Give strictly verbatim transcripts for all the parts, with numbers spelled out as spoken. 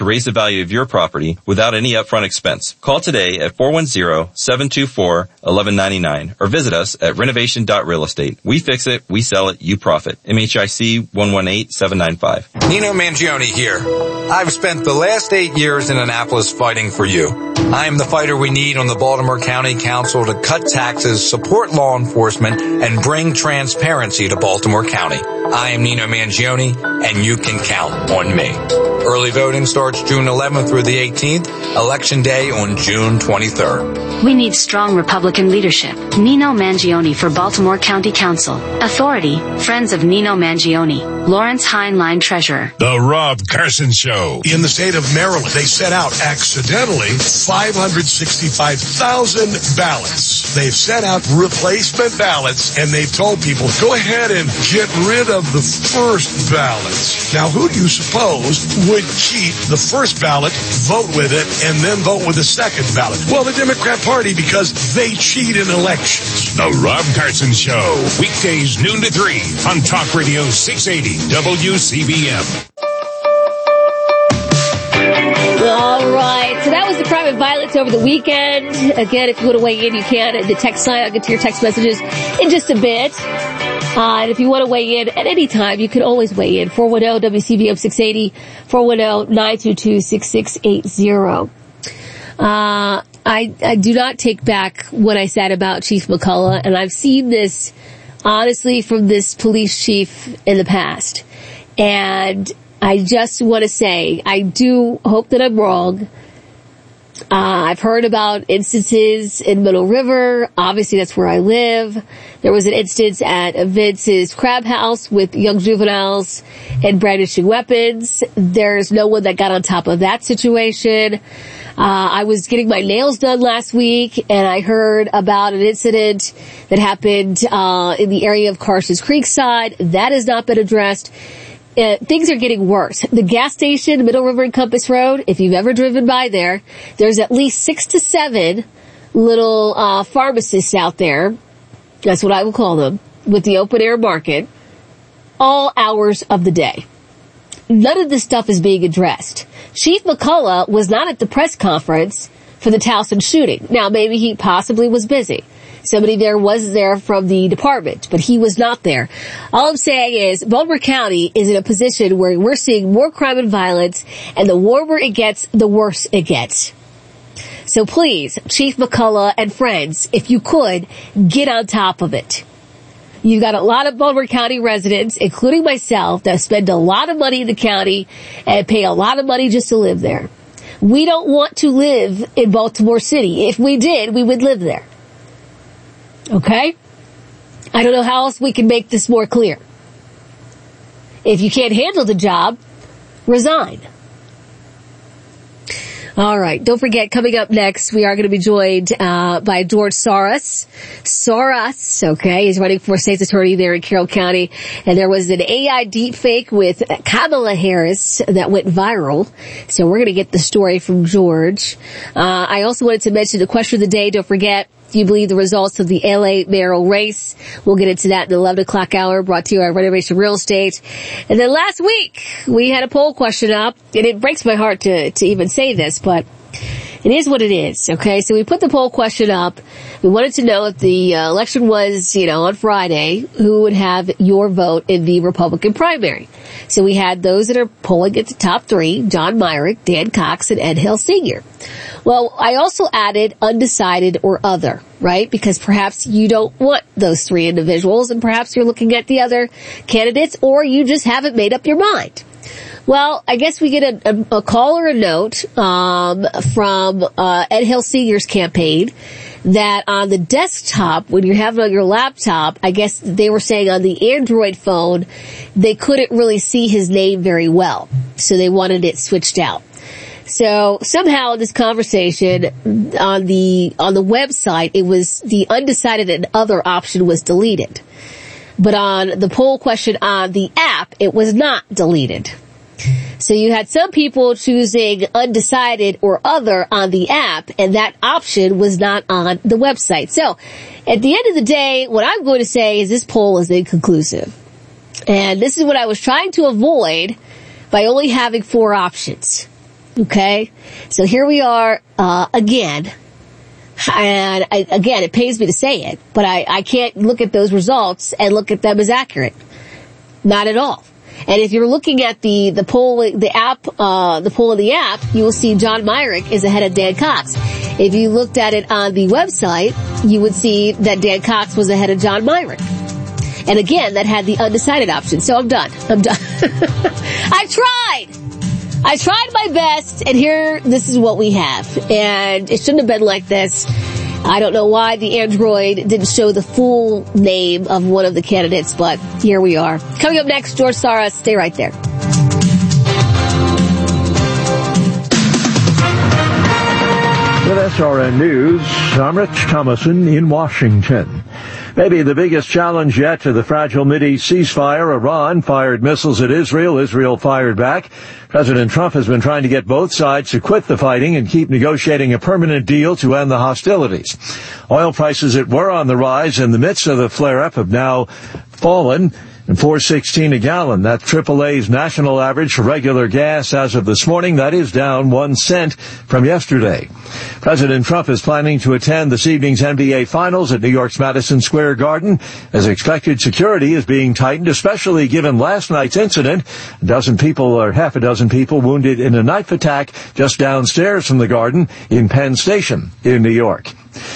to raise the value of your property without any upfront expense. Call today at four one zero, seven two four, one one nine nine or visit us at renovation dot real estate. We fix it, we sell it, you profit. M H I C one one eight, seven nine five. Nino Mangione here. I've spent the last eight years in Annapolis fighting for you. I am the fighter we need on the Baltimore County Council to cut taxes, support law enforcement, and bring transparency to Baltimore County. I am Nino Mangione, and you can count on me. Early voting starts June eleventh through the eighteenth, Election Day on June twenty-third. We need strong Republican leadership. Nino Mangione for Baltimore County Council. Authority, Friends of Nino Mangione. Lawrence Heinlein, Treasurer. The Rob Carson Show. In the state of Maryland, they sent out accidentally five hundred sixty-five thousand ballots. They've sent out replacement ballots, and they've told people, go ahead and get rid of the first ballots. Now, who do you suppose would keep the first ballot, vote with it, and then vote with the second ballot? Well, the Democrat Party, because they cheat in elections. The Rob Carson Show. Weekdays noon to three on Talk Radio six eighty W C B M. All right. So that was the private violence over the weekend. Again, if you want to weigh in, you can at the text line. I'll get to your text messages in just a bit. Uh, and if you want to weigh in at any time, you can always weigh in. four one zero W C B M six eighty, four one zero, nine two two, six six eight zero. Uh, I, I do not take back what I said about Chief McCullough, and I've seen this, honestly, from this police chief in the past. And I just want to say, I do hope that I'm wrong. Uh, I've heard about instances in Middle River. Obviously, that's where I live. There was an instance at Vince's Crab House with young juveniles and brandishing weapons. There's no one that got on top of that situation. Uh, I was getting my nails done last week, and I heard about an incident that happened uh, in the area of Carson's Creekside. That has not been addressed. Uh, things are getting worse. The gas station, Middle River and Compass Road, if you've ever driven by there, there's at least six to seven little uh pharmacists out there. That's what I would call them, with the open air market, all hours of the day. None of this stuff is being addressed. Chief McCullough was not at the press conference for the Towson shooting. Now, maybe he possibly was busy. Somebody there was there from the department, but he was not there. All I'm saying is Baltimore County is in a position where we're seeing more crime and violence, and the warmer it gets, the worse it gets. So please, Chief McCullough and friends, if you could, get on top of it. You've got a lot of Baltimore County residents, including myself, that spend a lot of money in the county and pay a lot of money just to live there. We don't want to live in Baltimore City. If we did, we would live there. Okay? I don't know how else we can make this more clear. If you can't handle the job, resign. All right. Don't forget, coming up next, we are going to be joined uh by George Soros. Soros, okay, he's running for state's attorney there in Carroll County. And there was an A I deepfake with Kamala Harris that went viral. So we're going to get the story from George. Uh I also wanted to mention the question of the day. Don't forget, do you believe the results of the L A mayoral race? We'll get into that in the eleven o'clock hour, brought to you by Renovation Real Estate. And then last week, we had a poll question up, and it breaks my heart to, to even say this, but it is what it is, okay? So we put the poll question up. We wanted to know if the uh, election was, you know, on Friday, who would have your vote in the Republican primary. So we had those that are polling at the top three, John Myrick, Dan Cox, and Ed Hill Senior Well, I also added undecided or other, right? Because perhaps you don't want those three individuals, and perhaps you're looking at the other candidates, or you just haven't made up your mind. Well, I guess we get a, a, a call or a note um, from uh, Ed Hill Senior's campaign that on the desktop, when you have it on your laptop, I guess they were saying on the Android phone, they couldn't really see his name very well. So they wanted it switched out. So somehow in this conversation on the on the website, it was the undecided and other option was deleted. But on the poll question on the app, it was not deleted. So you had some people choosing undecided or other on the app, and that option was not on the website. So at the end of the day, what I'm going to say is this poll is inconclusive. And this is what I was trying to avoid by only having four options. Okay? So here we are, uh, again. And I, again, it pains me to say it, but I, I can't look at those results and look at them as accurate. Not at all. And if you're looking at the, the poll, the app, uh, the poll of the app, you will see John Myrick is ahead of Dan Cox. If you looked at it on the website, you would see that Dan Cox was ahead of John Myrick. And again, that had the undecided option. So I'm done. I'm done. I tried! I tried my best, and here, this is what we have. And it shouldn't have been like this. I don't know why the Android didn't show the full name of one of the candidates, but here we are. Coming up next, George Saras. Stay right there. With S R N News, I'm Rich Thomason in Washington. Maybe the biggest challenge yet to the fragile Mideast ceasefire. Iran fired missiles at Israel. Israel fired back. President Trump has been trying to get both sides to quit the fighting and keep negotiating a permanent deal to end the hostilities. Oil prices that were on the rise in the midst of the flare-up have now fallen. And four sixteen a gallon. That's triple A's national average for regular gas as of this morning. That is down one cent from yesterday. President Trump is planning to attend this evening's N B A Finals at New York's Madison Square Garden. As expected, security is being tightened, especially given last night's incident. A dozen people, or half a dozen people, wounded in a knife attack just downstairs from the Garden in Penn Station in New York.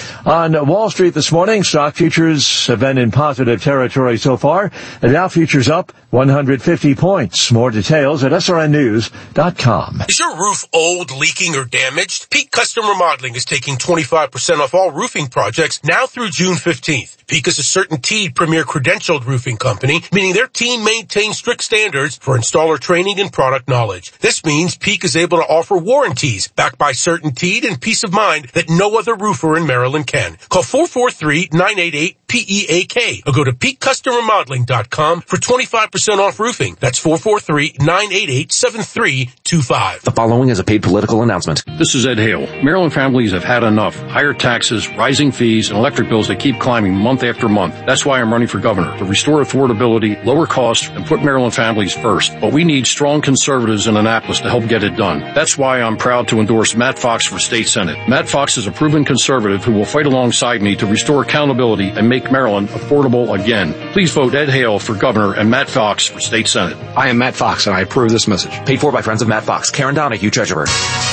On Wall Street this morning, stock futures have been in positive territory so far. The Dow futures up one hundred fifty points. More details at S R N news dot com. Is your roof old, leaking, or damaged? Peak Custom Remodeling is taking twenty-five percent off all roofing projects now through June fifteenth. Peak is a CertainTeed premier credentialed roofing company, meaning their team maintains strict standards for installer training and product knowledge. This means Peak is able to offer warranties backed by CertainTeed and peace of mind that no other roofer in Maryland can. Call four four three, nine eight eight, P E A K or go to peak custom remodeling dot com for twenty-five percent off roofing. That's four four three, nine eight eight, seven three two five. The following is a paid political announcement. This is Ed Hale. Maryland families have had enough. Higher taxes, rising fees, and electric bills that keep climbing month after month. That's why I'm running for governor, to restore affordability, lower costs, and put Maryland families first. But we need strong conservatives in Annapolis to help get it done. That's why I'm proud to endorse Matt Fox for state senate. Matt Fox is a proven conservative who will fight alongside me to restore accountability and make Maryland affordable again. Please vote Ed Hale for governor and Matt Fox for state senate. I am Matt Fox, and I approve this message. Paid for by friends of Matt Fox. Karen Donahue, treasurer.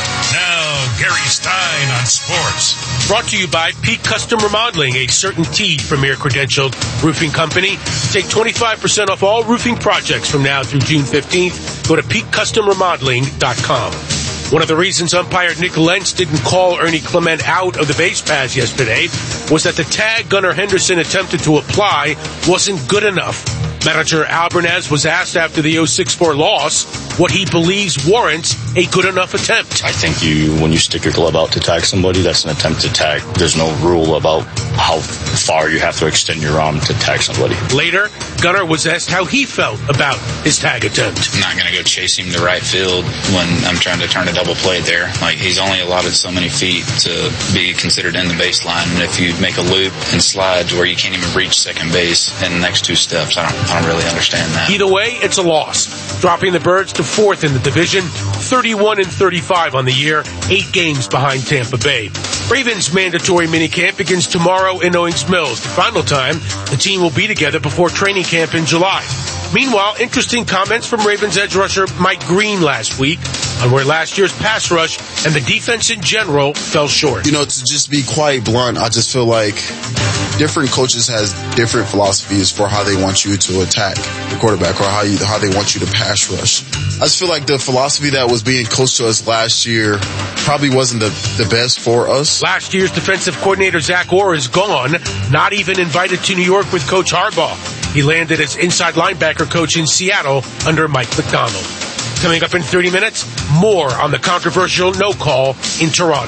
Now, Gary Stein on sports. Brought to you by Peak Custom Remodeling, a CertainTeed premier credentialed roofing company. Take twenty-five percent off all roofing projects from now through June fifteenth. Go to peak custom remodeling dot com. One of the reasons umpire Nick Lentz didn't call Ernie Clement out of the base paths yesterday was that the tag Gunnar Henderson attempted to apply wasn't good enough. Manager Albernaz was asked after the oh six four loss what he believes warrants a good enough attempt. I think you, when you stick your glove out to tag somebody, that's an attempt to tag. There's no rule about how far you have to extend your arm to tag somebody. Later, Gunnar was asked how he felt about his tag attempt. I'm not going to go chase him to right field when I'm trying to turn a double play there. Like, he's only allotted so many feet to be considered in the baseline. And if you make a loop and slide to where you can't even reach second base in the next two steps, I don't, I don't really understand that. Either way, it's a loss. Dropping the Birds to fourth in the division, thirty-one and thirty-five on the year, eight games behind Tampa Bay. Ravens mandatory minicamp begins tomorrow in Owings Mills. The final time the team will be together before training camp in July. Meanwhile, interesting comments from Ravens edge rusher Mike Green last week on where last year's pass rush and the defense in general fell short. You know, to just be quite blunt, I just feel like different coaches has different philosophies for how they want you to attack the quarterback or how you, how they want you to pass rush. I just feel like the philosophy that was being coached to us last year probably wasn't the, the best for us. Last year's defensive coordinator Zach Orr is gone, not even invited to New York with Coach Harbaugh. He landed as inside linebacker coach in Seattle under Mike McDonald. Coming up in thirty minutes, more on the controversial no call in Toronto.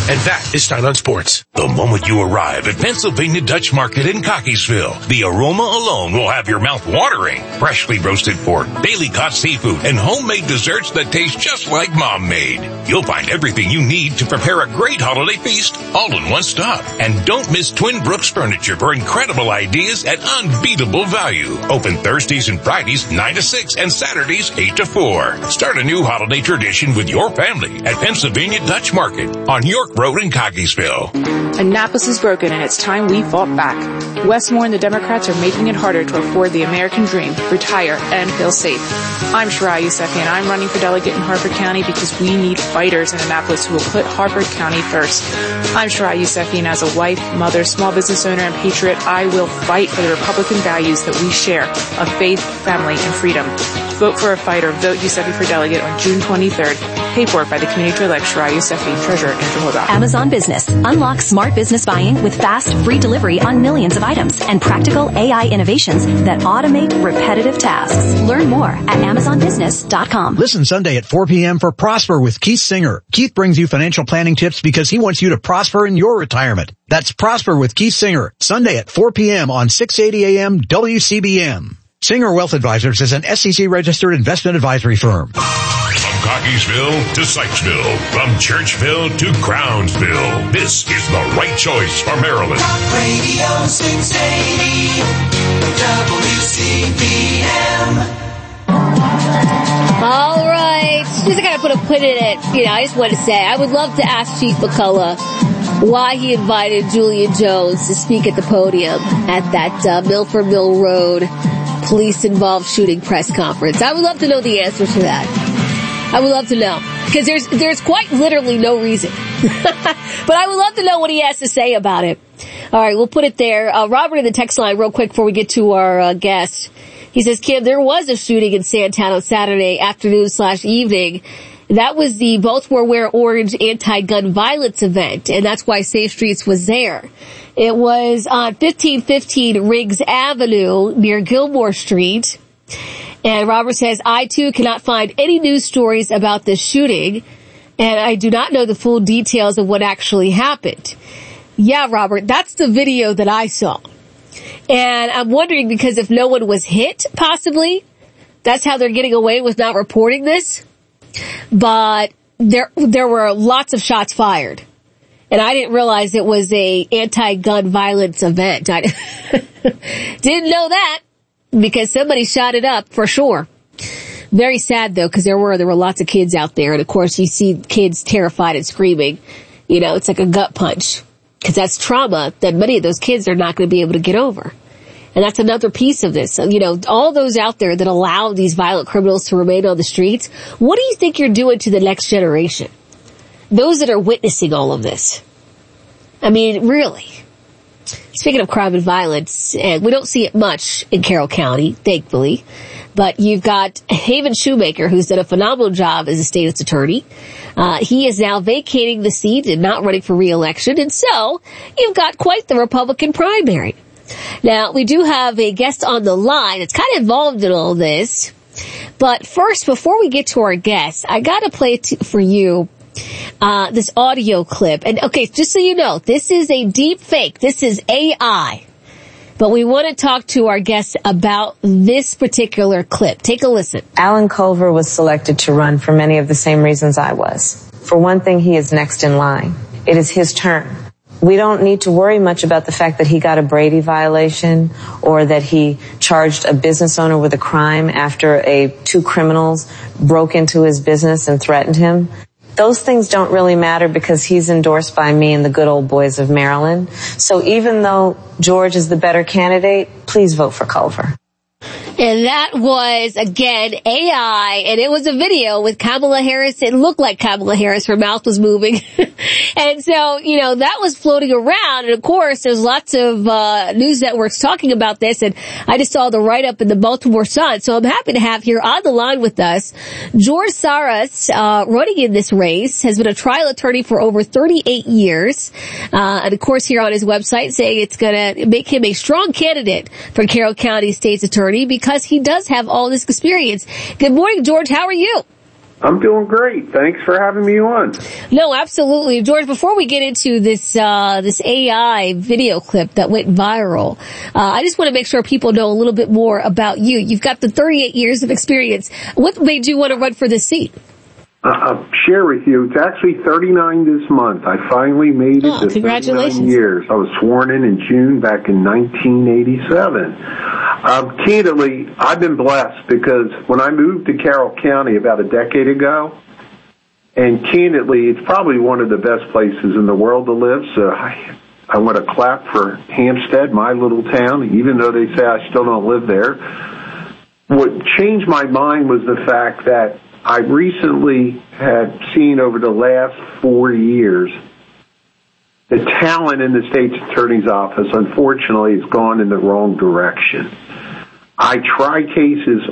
And that is Stein on Sports. The moment you arrive at Pennsylvania Dutch Market in Cockeysville, the aroma alone will have your mouth watering. Freshly roasted pork, daily caught seafood, and homemade desserts that taste just like Mom made. You'll find everything you need to prepare a great holiday feast all in one stop. And don't miss Twin Brooks Furniture for incredible ideas at unbeatable value. Open Thursdays and Fridays nine to six and Saturdays eight to four. Start a new holiday tradition with your family at Pennsylvania Dutch Market on York Road in Cockeysville. Annapolis is broken and it's time we fought back. Westmore and the Democrats are making it harder to afford the American dream, retire, and feel safe. I'm Shariah Yousefi and I'm running for delegate in Harford County because we need fighters in Annapolis who will put Harford County first. I'm Shariah Yousefi and as a wife, mother, small business owner, and patriot, I will fight for the Republican values that we share of faith, family, and freedom. Vote for a fighter. Vote Yousefi for delegate on June twenty-third. Paid for by the community-elect Shariah Yousefi, Treasurer Andrew Hobaugh. Amazon Business. Unlock smart business buying with fast, free delivery on millions of items and practical A I innovations that automate repetitive tasks. Learn more at amazon business dot com. Listen Sunday at four p.m. for Prosper with Keith Singer. Keith brings you financial planning tips because he wants you to prosper in your retirement. That's Prosper with Keith Singer, Sunday at four p.m. on six eighty A M W C B M. Singer Wealth Advisors is an S E C registered investment advisory firm. From Cockeysville to Sykesville, from Churchville to Crownsville, this is the right choice for Maryland. Talk Radio six eighty W C B M. All right. Just got to put a pin in it. You know, I just want to say, I would love to ask Chief McCullough why he invited Julian Jones to speak at the podium at that uh, Milford Mill Road police-involved shooting press conference. I would love to know the answer to that. I would love to know. Because there's there's quite literally no reason. But I would love to know what he has to say about it. All right, we'll put it there. Uh, Robert in the text line real quick before we get to our uh, guest. He says, Kim, there was a shooting in Sandtown on Saturday afternoon slash evening. That was the Baltimore Wear Orange anti-gun violence event, and that's why Safe Streets was there. It was on fifteen fifteen Riggs Avenue near Gilmore Street. And Robert says, I too cannot find any news stories about this shooting, and I do not know the full details of what actually happened. Yeah, Robert, that's the video that I saw. And I'm wondering because if no one was hit, possibly, that's how they're getting away with not reporting this. But there, there were lots of shots fired. And I didn't realize it was a anti-gun violence event. I didn't know that because somebody shot it up for sure. Very sad though, because there were, there were lots of kids out there. And of course you see kids terrified and screaming. You know, it's like a gut punch because that's trauma that many of those kids are not going to be able to get over. And that's another piece of this. You know, all those out there that allow these violent criminals to remain on the streets, what do you think you're doing to the next generation? Those that are witnessing all of this. I mean, really. Speaking of crime and violence, and we don't see it much in Carroll County, thankfully, but you've got Haven Shoemaker, who's done a phenomenal job as a state's attorney. Uh, he is now vacating the seat and not running for re-election, and so you've got quite the Republican primary. Now, we do have a guest on the line that's kind of involved in all this. But first, before we get to our guest, I got to play it for you, uh, this audio clip. And, okay, just so you know, this is a deep fake. This is A I. But we want to talk to our guest about this particular clip. Take a listen. Alan Culver was selected to run for many of the same reasons I was. For one thing, he is next in line. It is his turn. We don't need to worry much about the fact that he got a Brady violation or that he charged a business owner with a crime after a two criminals broke into his business and threatened him. Those things don't really matter because he's endorsed by me and the good old boys of Maryland. So even though George is the better candidate, please vote for Culver. And that was, again, A I, and it was a video with Kamala Harris. It looked like Kamala Harris. Her mouth was moving. And so, you know, that was floating around. And, of course, there's lots of uh news networks talking about this. And I just saw the write-up in the Baltimore Sun. So I'm happy to have here on the line with us George Saras, uh running in this race, has been a trial attorney for over thirty-eight years. Uh and, of course, here on his website saying it's going to make him a strong candidate for Carroll County State's Attorney because he does have all this experience. Good morning, George. How are you? I'm doing great. Thanks for having me on. No, absolutely. George, before we get into this uh this A I video clip that went viral, uh, I just want to make sure people know a little bit more about you. You've got the thirty-eight years of experience. What made you want to run for this seat? Uh, I'll share with you. It's actually thirty-nine this month. I finally made it oh, to congratulations. thirty-nine years. I was sworn in in June back in nineteen eighty-seven. Um, candidly, I've been blessed because when I moved to Carroll County about a decade ago, and candidly, it's probably one of the best places in the world to live, so I, I want to clap for Hampstead, my little town, even though they say I still don't live there. What changed my mind was the fact that I recently had seen over the last four years the talent in the state's attorney's office, unfortunately, has gone in the wrong direction. I try cases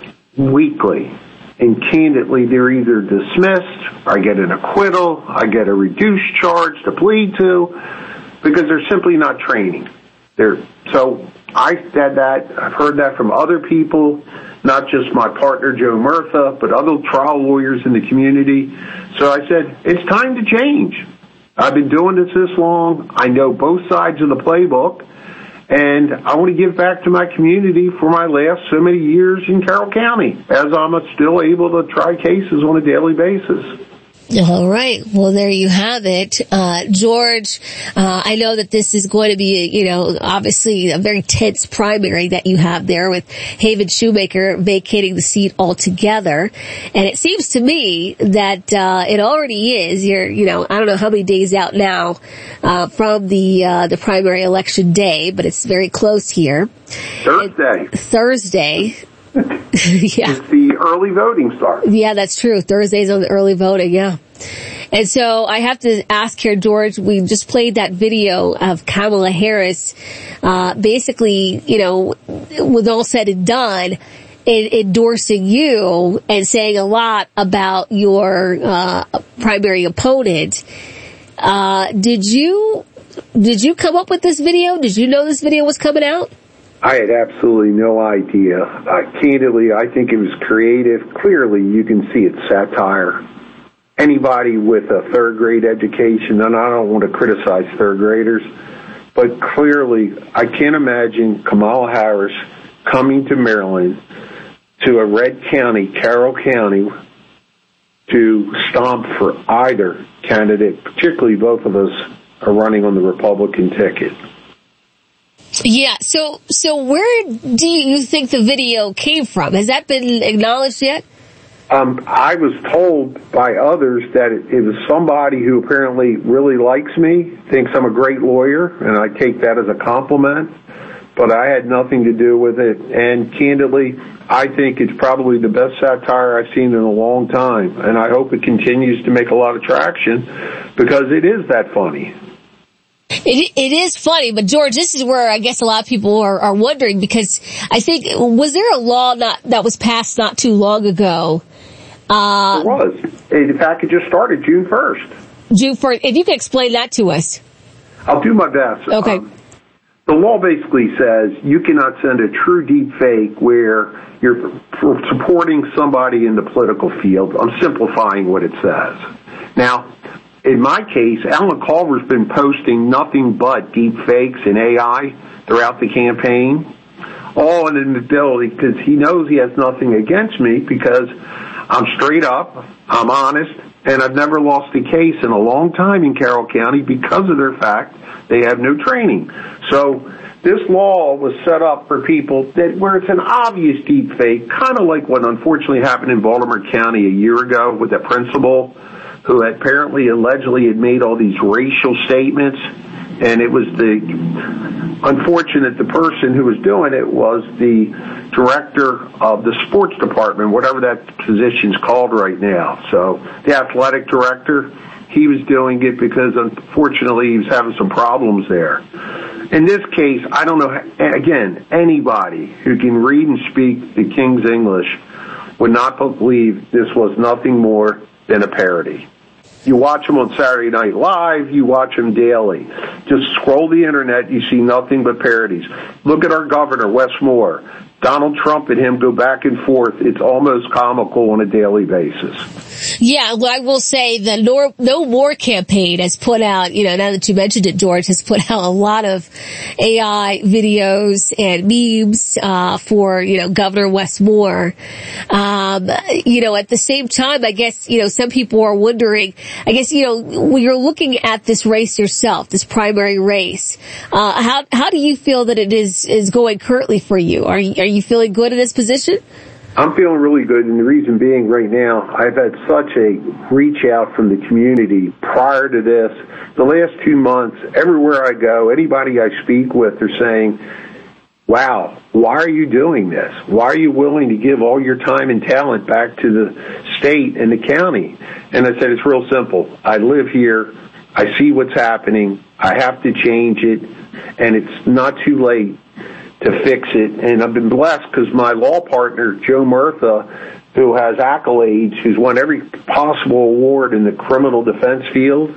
weekly, and candidly, they're either dismissed, I get an acquittal, I get a reduced charge to plead to, because they're simply not training. They're, so I said that, I've heard that from other people, not just my partner Joe Murtha, but other trial lawyers in the community. So I said, it's time to change. I've been doing this this long. I know both sides of the playbook, and I want to give back to my community for my last so many years in Carroll County, as I'm still able to try cases on a daily basis. All right. Well, there you have it. Uh, George, uh, I know that this is going to be, you know, obviously a very tense primary that you have there with Haven Shoemaker vacating the seat altogether. And it seems to me that, uh, it already is. You're, you know, I don't know how many days out now, uh, from the, uh, the primary election day, but it's very close here. Thursday. It, Thursday. yeah. It's the early voting starts. Yeah, that's true. Thursdays on the early voting, yeah. And so I have to ask here, George, we just played that video of Kamala Harris, uh, basically, you know, with all said and done, in, endorsing you and saying a lot about your, uh, primary opponent. Uh, did you, did you come up with this video? Did you know this video was coming out? I had absolutely no idea. Uh, candidly, I think it was creative. Clearly, you can see it's satire. Anybody with a third grade education, and I don't want to criticize third graders, but clearly, I can't imagine Kamala Harris coming to Maryland, to a red county, Carroll County, to stomp for either candidate, particularly both of us are running on the Republican ticket. Yeah, so so where do you think the video came from? Has that been acknowledged yet? Um, I was told by others that it, it was somebody who apparently really likes me, thinks I'm a great lawyer, and I take that as a compliment, but I had nothing to do with it. And candidly, I think it's probably the best satire I've seen in a long time, and I hope it continues to make a lot of traction because it is that funny. It, it is funny, but George, this is where I guess a lot of people are, are wondering, because I think, was there a law not, that was passed not too long ago? Uh, there was. In fact, it just started June first. June first. If you could explain that to us. I'll do my best. Okay. Um, the law basically says you cannot send a true deep fake where you're supporting somebody in the political field. I'm simplifying what it says. Now, in my case, Alan Culver's been posting nothing but deep fakes and A I throughout the campaign, all in an ability because he knows he has nothing against me because I'm straight up, I'm honest, and I've never lost a case in a long time in Carroll County because of their fact they have no training. So this law was set up for people that where it's an obvious deep fake, kind of like what unfortunately happened in Baltimore County a year ago with that principal who had apparently allegedly had made all these racial statements, and it was the unfortunate the person who was doing it was the director of the sports department, whatever that position's called right now. So the athletic director, he was doing it because unfortunately he was having some problems there. In this case, I don't know, again, anybody who can read and speak the King's English would not believe this was nothing more than a parody. You watch them on Saturday Night Live, you watch them daily. Just scroll the internet, you see nothing but parodies. Look at our governor, Wes Moore. Donald Trump and him go back and forth. It's almost comical on a daily basis. Yeah, well, I will say the No, no More campaign has put out, you know, now that you mentioned it, George, has put out a lot of A I videos and memes, uh, for, you know, Governor Wes Moore. Um, you know, at the same time, I guess, you know, some people are wondering, I guess, you know, when you're looking at this race yourself, this primary race, uh, how, how do you feel that it is, is going currently for you? Are you, are you feeling good in this position? I'm feeling really good, and the reason being right now, I've had such a reach out from the community prior to this. The last two months, everywhere I go, anybody I speak with, they're saying, wow, why are you doing this? Why are you willing to give all your time and talent back to the state and the county? And I said, it's real simple. I live here. I see what's happening. I have to change it, and it's not too late to fix it. And I've been blessed because my law partner, Joe Murtha, who has accolades, who's won every possible award in the criminal defense field,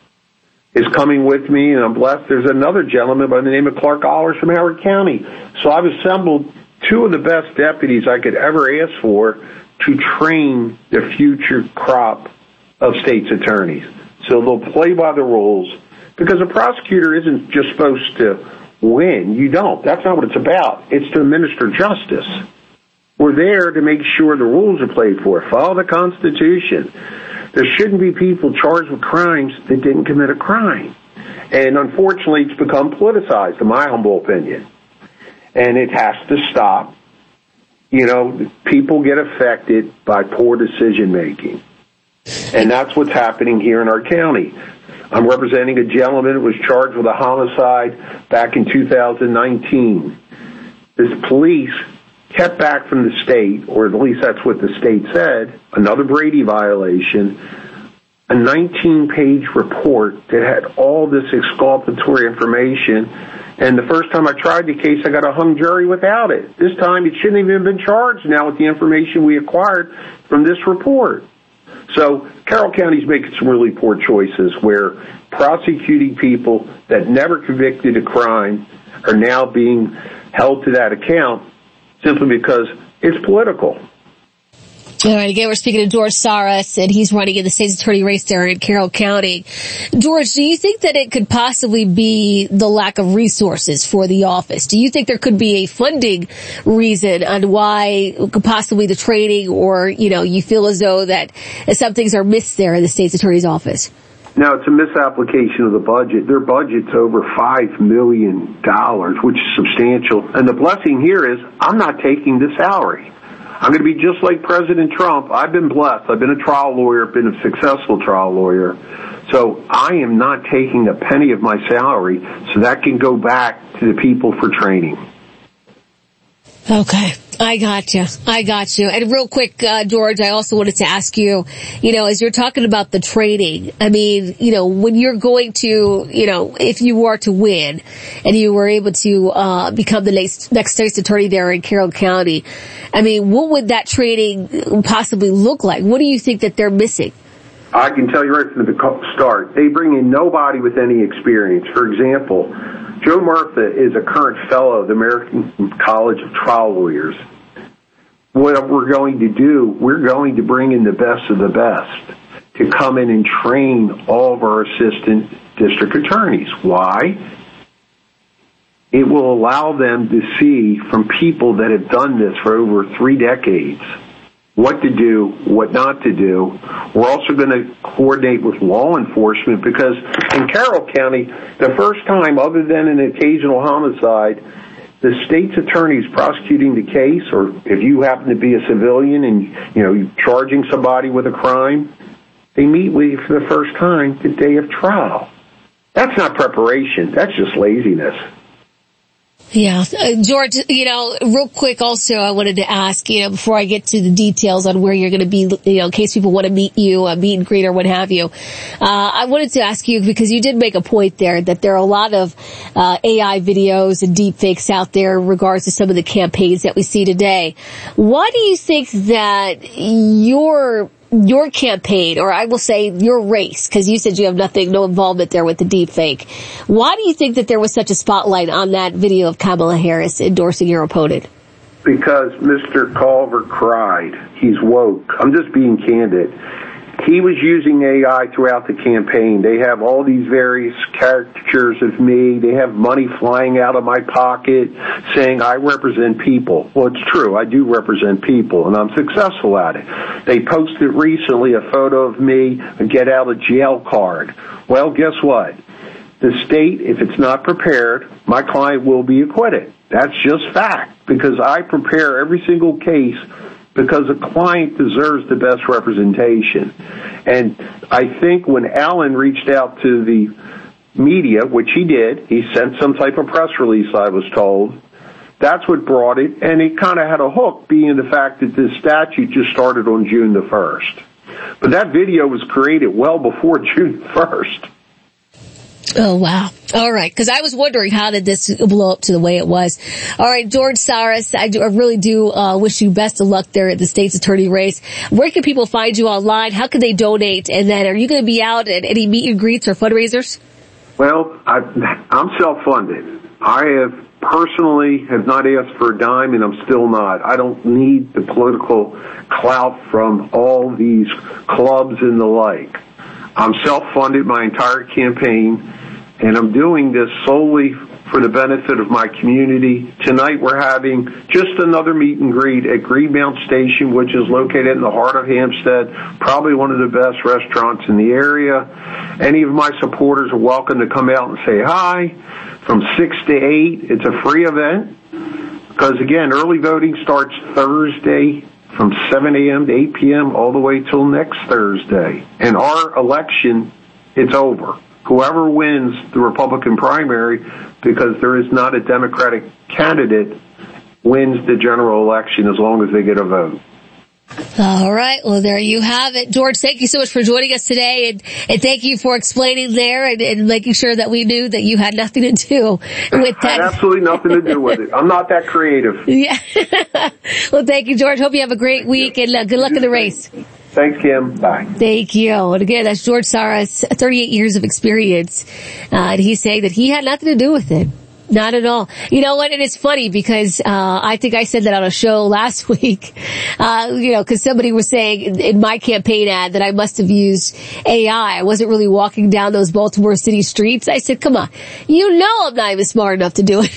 is coming with me, and I'm blessed. There's another gentleman by the name of Clark Allers from Howard County. So I've assembled two of the best deputies I could ever ask for to train the future crop of state's attorneys. So they'll play by the rules, because a prosecutor isn't just supposed to win. You don't. That's not what it's about. It's to administer justice. We're there to make sure the rules are played for. Follow the Constitution. There shouldn't be people charged with crimes that didn't commit a crime. And unfortunately, it's become politicized, in my humble opinion. And it has to stop. You know, people get affected by poor decision making. And that's what's happening here in our county. I'm representing a gentleman who was charged with a homicide back in two thousand nineteen. This police kept back from the state, or at least that's what the state said, another Brady violation, a nineteen-page report that had all this exculpatory information. And the first time I tried the case, I got a hung jury without it. This time, it shouldn't even have been charged now with the information we acquired from this report. So Carroll County's making some really poor choices where prosecuting people that never convicted a crime are now being held to that account simply because it's political. All right, again, we're speaking to George Saras, and he's running in the state's attorney race there in Carroll County. George, do you think that it could possibly be the lack of resources for the office? Do you think there could be a funding reason on why could possibly the training, or, you know, you feel as though that some things are missed there in the state's attorney's office? Now, it's a misapplication of the budget. Their budget's over five million dollars, which is substantial. And the blessing here is I'm not taking the salary. I'm going to be just like President Trump. I've been blessed. I've been a trial lawyer, been a successful trial lawyer. So I am not taking a penny of my salary, so that can go back to the people for training. Okay. I got you. I got you. And real quick, uh, George, I also wanted to ask you, you know, as you're talking about the training, I mean, you know, when you're going to, you know, if you were to win and you were able to, uh, become the next, next state's attorney there in Carroll County, I mean, what would that training possibly look like? What do you think that they're missing? I can tell you right from the start, they bring in nobody with any experience. For example, Joe Murtha is a current fellow of the American College of Trial Lawyers. What we're going to do, we're going to bring in the best of the best to come in and train all of our assistant district attorneys. Why? It will allow them to see from people that have done this for over three decades what to do, what not to do. We're also going to coordinate with law enforcement because in Carroll County, the first time, other than an occasional homicide, the state's attorneys prosecuting the case, or if you happen to be a civilian and, you know, you're charging somebody with a crime, they meet with you for the first time the day of trial. That's not preparation. That's just laziness. Yeah. Uh, George, you know, real quick also, I wanted to ask, you know, before I get to the details on where you're going to be, you know, in case people want to meet you, uh, meet and greet or what have you, uh, I wanted to ask you, because you did make a point there that there are a lot of, uh, A I videos and deep fakes out there in regards to some of the campaigns that we see today. Why do you think that your your campaign, or I will say your race, because you said you have nothing, no involvement there with the deep fake. Why do you think that there was such a spotlight on that video of Kamala Harris endorsing your opponent? because Mister Culver cried. He's woke. I'm just being candid. He was using A I throughout the campaign. They have all these various caricatures of me. They have money flying out of my pocket saying I represent people. Well, it's true. I do represent people, and I'm successful at it. They posted recently a photo of me, a get-out-of-jail card. Well, guess what? The state, if it's not prepared, my client will be acquitted. That's just fact, because I prepare every single case because a client deserves the best representation. And I think when Alan reached out to the media, which he did, he sent some type of press release, I was told, that's what brought it, and it kind of had a hook, being the fact that this statute just started on June the first. But that video was created well before June first. Oh, wow. All right. Because I was wondering, how did this blow up to the way it was? All right, George Saras, I, do, I really do uh, wish you best of luck there at the state's attorney race. Where can people find you online? How can they donate? And then are you going to be out at any meet and greets or fundraisers? Well, I, I'm self-funded. I have personally have not asked for a dime, and I'm still not. I don't need the political clout from all these clubs and the like. I'm self-funded my entire campaign, and I'm doing this solely for the benefit of my community. Tonight we're having just another meet and greet at Greenmount Station, which is located in the heart of Hampstead, probably one of the best restaurants in the area. Any of my supporters are welcome to come out and say hi from six to eight. It's a free event because, again, early voting starts Thursday from seven a.m. to eight p.m. all the way till next Thursday. And our election, it's over. Whoever wins the Republican primary, because there is not a Democratic candidate, wins the general election as long as they get a vote. All right. Well, there you have it. George, thank you so much for joining us today, and, and thank you for explaining there and, and making sure that we knew that you had nothing to do with that. I had absolutely nothing to do with it. I'm not that creative. Yeah. Well, thank you, George. Hope you have a great week, and uh, good luck in the race. Thanks, Kim. Bye. Thank you. And again, that's George Saras, thirty-eight years of experience. Uh, and he's saying that he had nothing to do with it. Not at all. You know what? And it's funny because, uh, I think I said that on a show last week, uh, you know, cause somebody was saying in, in my campaign ad that I must have used A I. I wasn't really walking down those Baltimore City streets. I said, come on, you know I'm not even smart enough to do it.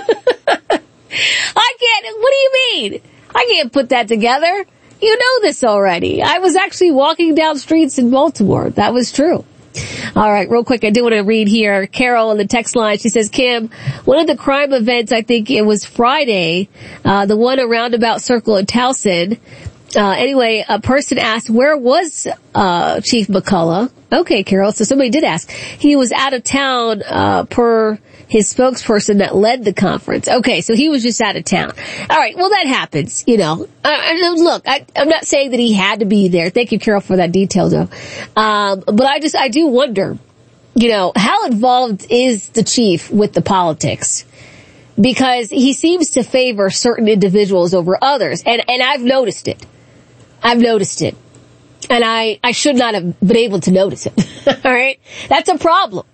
I can't, what do you mean? I can't put that together. You know this already. I was actually walking down streets in Baltimore. That was true. All right, real quick, I do want to read here. Carol on the text line, she says, Kim, one of the crime events, I think it was Friday, uh, the one around Roundabout Circle in Towson. Uh, anyway, a person asked, where was, uh, Chief McCullough? Okay, Carol, so somebody did ask. He was out of town, uh, per his spokesperson that led the conference. Okay, so he was just out of town. All right, well, that happens, you know. Uh, look, I, I'm not saying that he had to be there. Thank you, Carol, for that detail, though. Um, but I just, I do wonder, you know, how involved is the chief with the politics? Because he seems to favor certain individuals over others, and, and I've noticed it. I've noticed it. And I, I should not have been able to notice it. All right? That's a problem.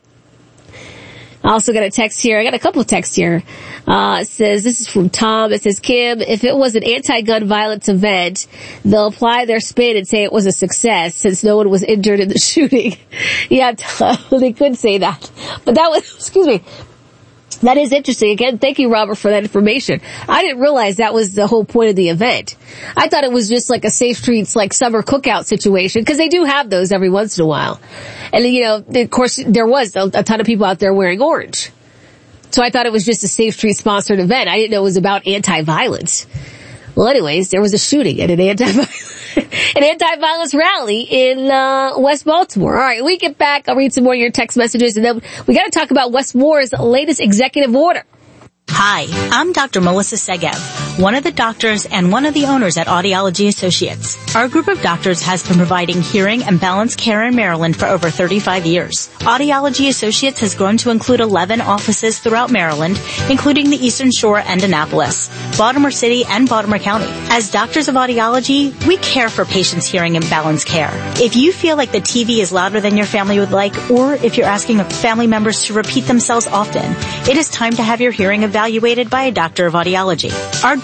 I also got a text here. I got a couple of texts here. Uh, it says, this is from Tom. It says, Kim, if it was an anti-gun violence event, they'll apply their spin and say it was a success since no one was injured in the shooting. Yeah, they could say that. But that was, excuse me. That is interesting. Again, thank you, Robert, for that information. I didn't realize that was the whole point of the event. I thought it was just like a Safe Streets, like summer cookout situation, because they do have those every once in a while. And, you know, of course, there was a, a ton of people out there wearing orange. So I thought it was just a Safe Street sponsored event. I didn't know it was about anti-violence. Well, anyways, there was a shooting at an anti-violence, an anti-violence rally in, uh, West Baltimore. All right, when we get back, I'll read some more of your text messages, and then we gotta talk about Wes Moore's latest executive order. Hi, I'm Doctor Melissa Segev, one of the doctors and one of the owners at Audiology Associates. Our group of doctors has been providing hearing and balance care in Maryland for over thirty-five years. Audiology Associates has grown to include eleven offices throughout Maryland, including the Eastern Shore and Annapolis, Baltimore City, and Baltimore County. As doctors of audiology, we care for patients' hearing and balance care. If you feel like the T V is louder than your family would like, or if you're asking family members to repeat themselves often, it is time to have your hearing evaluated by a doctor of audiology. Our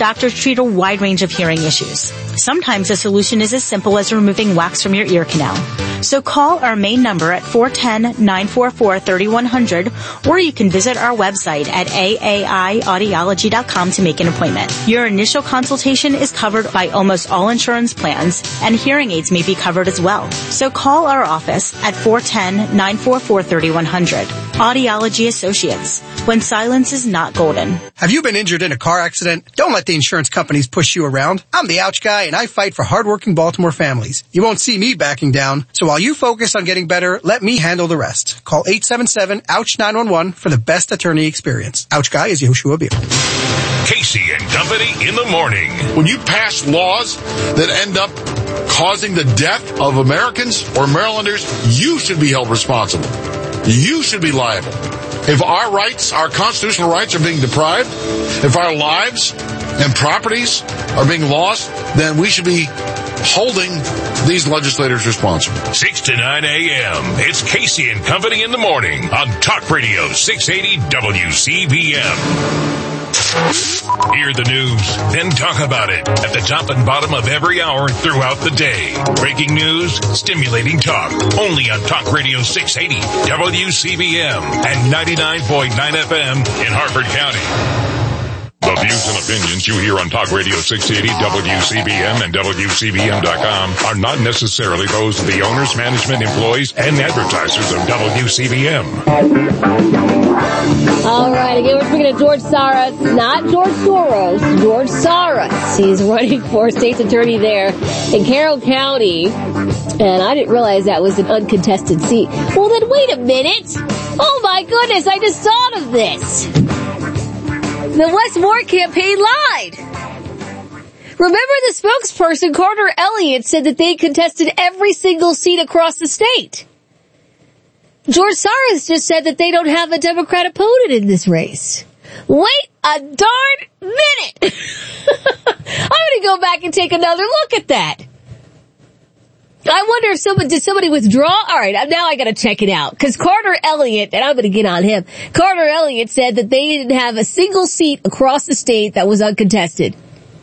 doctors treat a wide range of hearing issues. Sometimes the solution is as simple as removing wax from your ear canal. So call our main number at four one zero, nine four four, three one zero zero, or you can visit our website at A A I audiology dot com to make an appointment. Your initial consultation is covered by almost all insurance plans, and hearing aids may be covered as well. So call our office at four one zero, nine four four, three one zero zero. Audiology Associates, when silence is not golden. Have you been injured in a car accident? Don't let the insurance companies push you around. I'm the ouch guy, and I fight for hardworking Baltimore families. You won't see me backing down, so while you focus on getting better, let me handle the rest. Call eight seven seven, ouch, nine one one for the best attorney experience. Ouch guy is Yoshua Beer. Casey and Company in the morning. When you pass laws that end up causing the death of Americans or Marylanders, you should be held responsible. You should be liable. If our rights, our constitutional rights are being deprived, if our lives and properties are being lost, then we should be holding these legislators responsible. six to nine a.m. It's Casey and Company in the morning on Talk Radio six eighty W C B M. Hear the news, then talk about it at the top and bottom of every hour throughout the day. Breaking news, stimulating talk, only on Talk Radio six eighty W C B M and ninety-nine point nine F M in Harford County. The views and opinions you hear on Talk Radio six eighty W C B M and W C B M dot com are not necessarily those of the owners, management, employees, and advertisers of W C B M. All right, again, we're speaking to George Saras, not George Soros, George Saras. He's running for state's attorney there in Carroll County, and I didn't realize that was an uncontested seat. Well, then wait a minute. Oh, my goodness, I just thought of this. The Wes Moore campaign lied. Remember the spokesperson, Carter Elliott, said that they contested every single seat across the state. George Saras just said that they don't have a Democrat opponent in this race. Wait a darn minute. I'm going to go back and take another look at that. I wonder if someone, did somebody withdraw? All right, now I got to check it out. Because Carter Elliott, and I'm going to get on him, Carter Elliott said that they didn't have a single seat across the state that was uncontested.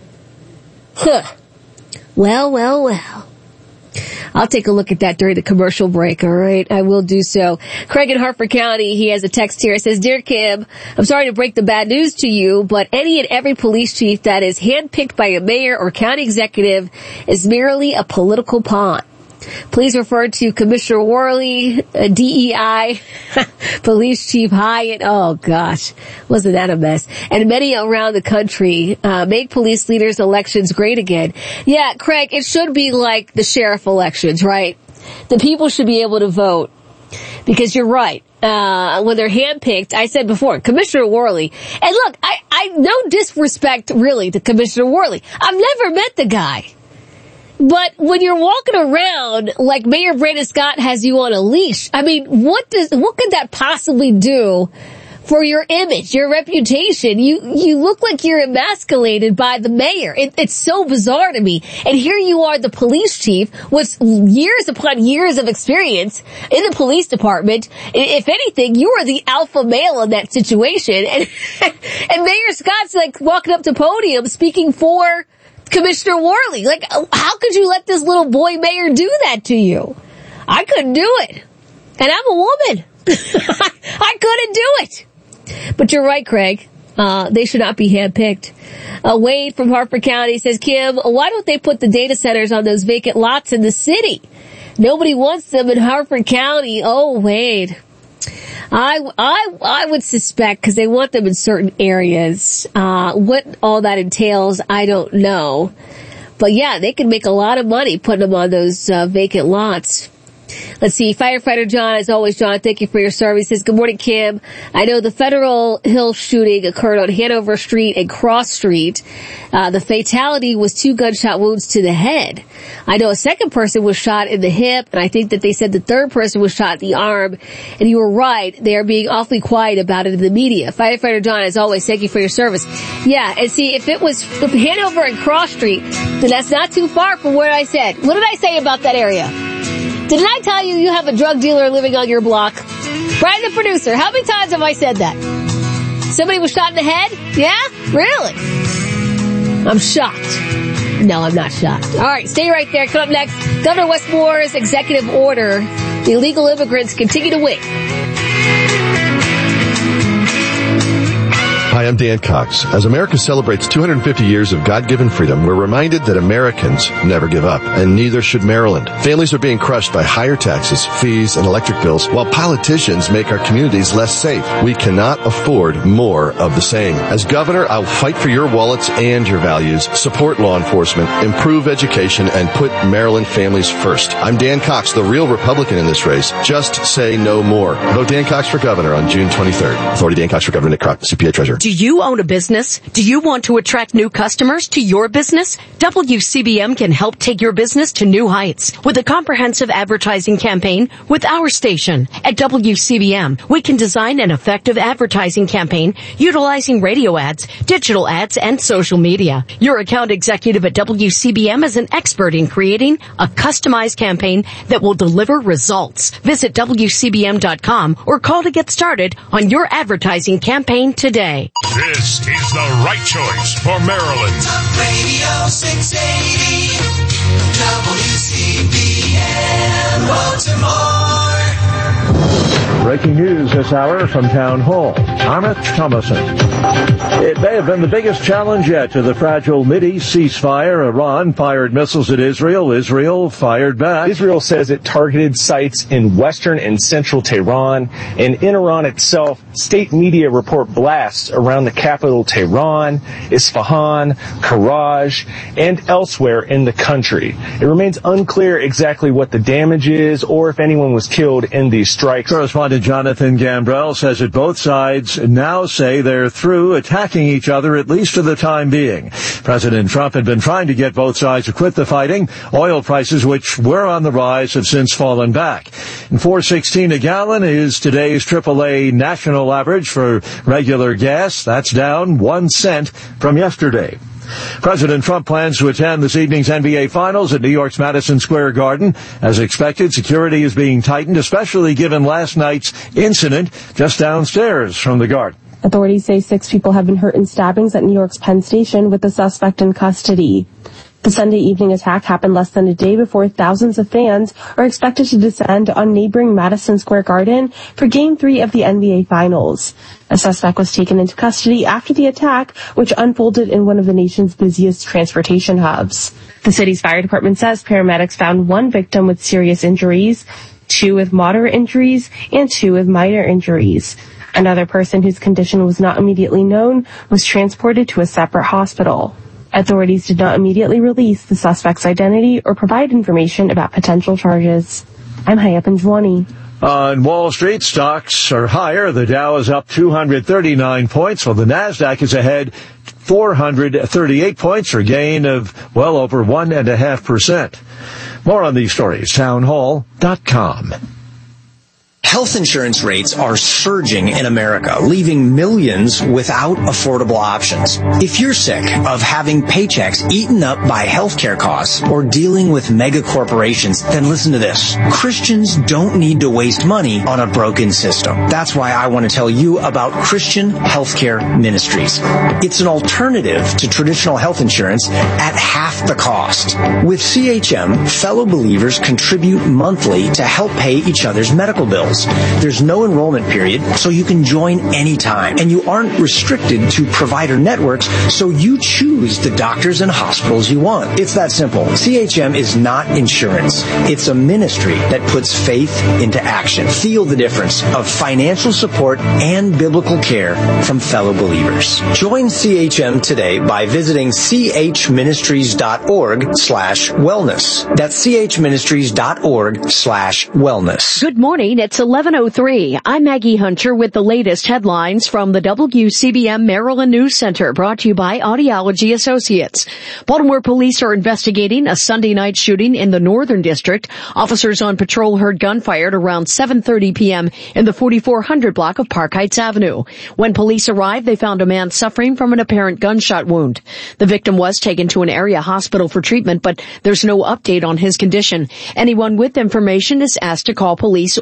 Huh. Well, well, well. I'll take a look at that during the commercial break, all right? I will do so. Craig in Harford County, he has a text here. It says, Dear Kim, I'm sorry to break the bad news to you, but any and every police chief that is handpicked by a mayor or county executive is merely a political pawn. Please refer to Commissioner Worley, uh, D E I, Police Chief Hyatt. Oh, gosh. Wasn't that a mess? And many around the country. Uh, make police leaders' elections great again. Yeah, Craig, it should be like the sheriff elections, right? The people should be able to vote. Because you're right. Uh, when they're handpicked, I said before, Commissioner Worley. And look, I, I no disrespect really to Commissioner Worley. I've never met the guy. But when you're walking around like Mayor Brandon Scott has you on a leash, I mean, what does, what could that possibly do for your image, your reputation? You, you look like you're emasculated by the mayor. It, it's so bizarre to me. And here you are, the police chief, with years upon years of experience in the police department. If anything, you are the alpha male in that situation. And, and Mayor Scott's like walking up to podium speaking for Commissioner Worley. Like, how could you let this little boy mayor do that to you? I couldn't do it. And I'm a woman. I couldn't do it. But you're right, Craig. Uh, they should not be handpicked. Uh, Wade from Harford County says, Kim, why don't they put the data centers on those vacant lots in the city? Nobody wants them in Harford County. Oh, Wade. I, I, I would suspect, because they want them in certain areas. Uh, what all that entails, I don't know. But yeah, they can make a lot of money putting them on those uh, vacant lots. Let's see, Firefighter John, as always, John, thank you for your service. He says, good morning, Kim. I know the Federal Hill shooting occurred on Hanover Street and Cross Street. Uh, the fatality was two gunshot wounds to the head. I know a second person was shot in the hip, and I think that they said the third person was shot in the arm. And you were right, they are being awfully quiet about it in the media. Firefighter John, as always, thank you for your service. Yeah, and see, if it was Hanover and Cross Street, then that's not too far from where I said. What did I say about that area? Didn't I tell you you have a drug dealer living on your block? Brian, the producer, how many times have I said that? Somebody was shot in the head? Yeah? Really? I'm shocked. No, I'm not shocked. All right, stay right there. Coming up next, Governor Wes Moore's executive order. The illegal immigrants continue to wait. Hi, I'm Dan Cox. As America celebrates two hundred fifty years of God-given freedom, we're reminded that Americans never give up, and neither should Maryland. Families are being crushed by higher taxes, fees, and electric bills, while politicians make our communities less safe. We cannot afford more of the same. As governor, I'll fight for your wallets and your values, support law enforcement, improve education, and put Maryland families first. I'm Dan Cox, the real Republican in this race. Just say no more. Vote Dan Cox for governor on June twenty-third. Authority Dan Cox for governor, Nick Crock, C P A Treasurer. Do you own a business? Do you want to attract new customers to your business? W C B M can help take your business to new heights with a comprehensive advertising campaign with our station. At W C B M, we can design an effective advertising campaign utilizing radio ads, digital ads, and social media. Your account executive at W C B M is an expert in creating a customized campaign that will deliver results. Visit W C B M dot com or call to get started on your advertising campaign today. This is the right choice for Maryland. Talk Radio six eighty, W C B M Baltimore. Breaking news this hour from Town Hall. I'm Rich Thomason. It may have been the biggest challenge yet to the fragile Mideast ceasefire. Iran fired missiles at Israel. Israel fired back. Israel says it targeted sites in western and central Tehran. And in Iran itself, state media report blasts around the capital Tehran, Isfahan, Karaj, and elsewhere in the country. It remains unclear exactly what the damage is or if anyone was killed in these strikes. Correspondent Jonathan Gambrell says that both sides now say they're through attacking each other, at least for the time being. President Trump had been trying to get both sides to quit the fighting. Oil prices, which were on the rise, have since fallen back. And four sixteen a gallon is today's triple A national average for regular gas. That's down one cent from yesterday. President Trump plans to attend this evening's N B A Finals at New York's Madison Square Garden. As expected, security is being tightened, especially given last night's incident just downstairs from the Garden. Authorities say six people have been hurt in stabbings at New York's Penn Station, with the suspect in custody. The Sunday evening attack happened less than a day before thousands of fans are expected to descend on neighboring Madison Square Garden for Game three of the N B A Finals. A suspect was taken into custody after the attack, which unfolded in one of the nation's busiest transportation hubs. The city's fire department says paramedics found one victim with serious injuries, two with moderate injuries, and two with minor injuries. Another person whose condition was not immediately known was transported to a separate hospital. Authorities did not immediately release the suspect's identity or provide information about potential charges. I'm Hayat Benjwani. On Wall Street, stocks are higher. The Dow is up two hundred thirty-nine points, while the Nasdaq is ahead four hundred thirty-eight points, for a gain of well over one and a half percent. More on these stories, town hall dot com. Health insurance rates are surging in America, leaving millions without affordable options. If you're sick of having paychecks eaten up by healthcare costs or dealing with mega corporations, then listen to this. Christians don't need to waste money on a broken system. That's why I want to tell you about Christian Healthcare Ministries. It's an alternative to traditional health insurance at half the cost. With C H M, fellow believers contribute monthly to help pay each other's medical bills. There's no enrollment period, so you can join anytime. And you aren't restricted to provider networks, so you choose the doctors and hospitals you want. It's that simple. C H M is not insurance. It's a ministry that puts faith into action. Feel the difference of financial support and biblical care from fellow believers. Join C H M today by visiting c h ministries dot org slash wellness. That's c h ministries dot org slash wellness. Good morning. It's eleven oh three. I'm Maggie Hunter with the latest headlines from the W C B M Maryland News Center, brought to you by Audiology Associates. Baltimore police are investigating a Sunday night shooting in the Northern District. Officers on patrol heard gunfire at around seven thirty p.m. in the forty-four hundred block of Park Heights Avenue. When police arrived, they found a man suffering from an apparent gunshot wound. The victim was taken to an area hospital for treatment, but there's no update on his condition. Anyone with information is asked to call police or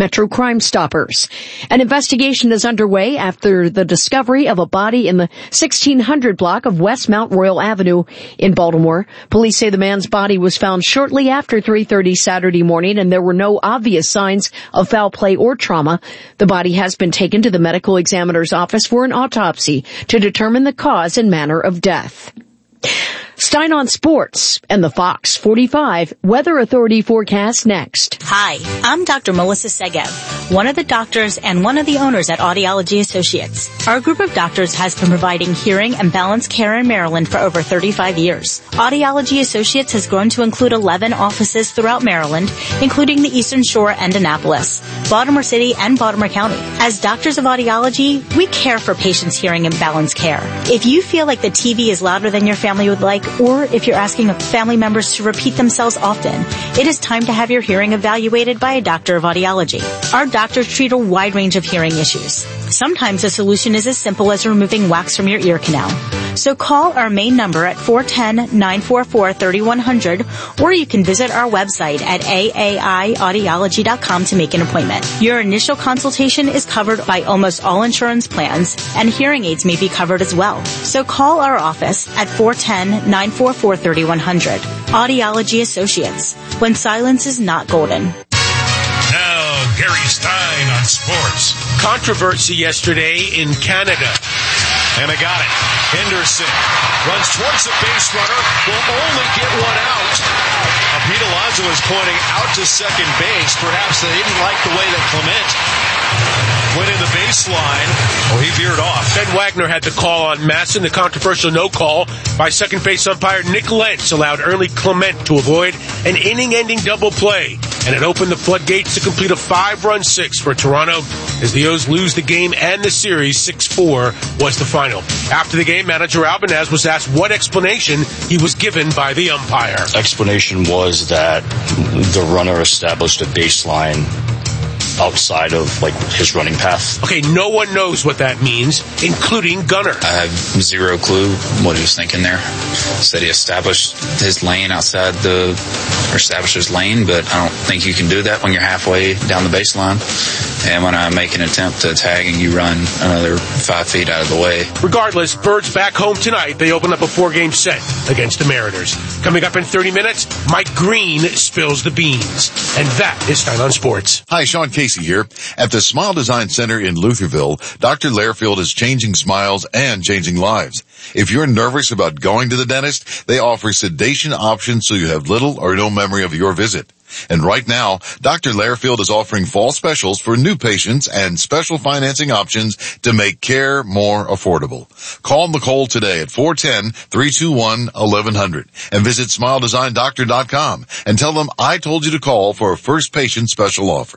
Metro Crime Stoppers. An investigation is underway after the discovery of a body in the sixteen hundred block of West Mount Royal Avenue in Baltimore. Police say the man's body was found shortly after three thirty Saturday morning, and there were no obvious signs of foul play or trauma. The body has been taken to the medical examiner's office for an autopsy to determine the cause and manner of death. Stein on Sports and the Fox forty-five Weather Authority forecast next. Hi, I'm Doctor Melissa Segev, one of the doctors and one of the owners at Audiology Associates. Our group of doctors has been providing hearing and balance care in Maryland for over thirty-five years. Audiology Associates has grown to include eleven offices throughout Maryland, including the Eastern Shore and Annapolis, Baltimore City, and Baltimore County. As doctors of audiology, we care for patients' hearing and balance care. If you feel like the T V is louder than your family would like, or if you're asking family members to repeat themselves often, it is time to have your hearing evaluated by a doctor of audiology. Our doctors treat a wide range of hearing issues. Sometimes the solution is as simple as removing wax from your ear canal. So call our main number at four one zero, nine four four, three one zero zero, or you can visit our website at A A I audiology dot com to make an appointment. Your initial consultation is covered by almost all insurance plans, and hearing aids may be covered as well. So call our office at four one zero, nine four four, three one zero zero. Audiology Associates, when silence is not golden. Now, Gary Stein on sports. Controversy yesterday in Canada. And I got it. Henderson runs towards the base runner, will only get one out. Pete Alonso is pointing out to second base. Perhaps they didn't like the way that Clement went in the baseline. Oh, he veered off. Ben Wagner had the call on Masson. The controversial no call by second base umpire Nick Lentz allowed Early Clement to avoid an inning-ending double play, and it opened the floodgates to complete a five-run six for Toronto as the O's lose the game and the series. six four was the final. After the game, manager Albanaz was asked what explanation he was given by the umpire. Explanation was that the runner established a baseline outside of, like, his running path. Okay, no one knows what that means, including Gunner. I have zero clue what he was thinking there. Said he established his lane outside the, or established his lane, but I don't think you can do that when you're halfway down the baseline. And when I make an attempt to tag and you run another five feet out of the way. Regardless, Birds back home tonight. They open up a four-game set against the Mariners. Coming up in thirty minutes, Mike Green spills the beans. And that is Stein on Sports. Hi, Sean Casey here. At the Smile Design Center in Lutherville, Doctor Lairfield is changing smiles and changing lives. If you're nervous about going to the dentist, they offer sedation options so you have little or no memory of your visit. And right now, Doctor Lairfield is offering fall specials for new patients and special financing options to make care more affordable. Call Nicole today at four one zero, three two one, one one zero zero and visit smile design doctor dot com and tell them I told you to call for a first patient special offer.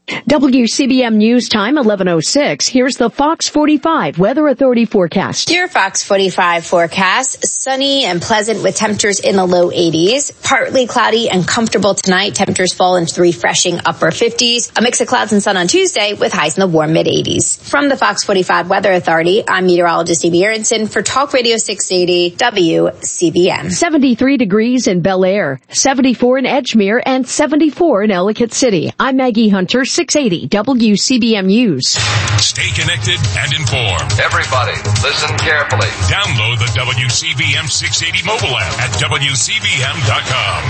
W C B M News Time, eleven oh six. Here's the Fox forty-five Weather Authority forecast. Your Fox forty-five forecast, sunny and pleasant with temperatures in the low eighties. Partly cloudy and comfortable tonight. Temperatures fall into the refreshing upper fifties. A mix of clouds and sun on Tuesday with highs in the warm mid-eighties. From the Fox forty-five Weather Authority, I'm meteorologist Amy Aronson for Talk Radio six eighty W C B M. seventy-three degrees in Bel Air, seventy-four in Edgemere, and seventy-four in Ellicott City. I'm Maggie Hunter, six eighty W C B M News. Stay connected and informed. Everybody, listen carefully. Download the W C B M six eighty mobile app at W C B M dot com.